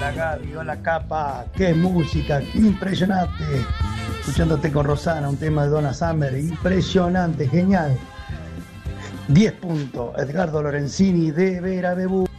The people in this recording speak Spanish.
Gaby, hola Capa, qué música, impresionante. Escuchándote con Rosana, un tema de Donna Summer, impresionante, genial. 10 puntos, Edgardo Lorenzini de Vera Bebú.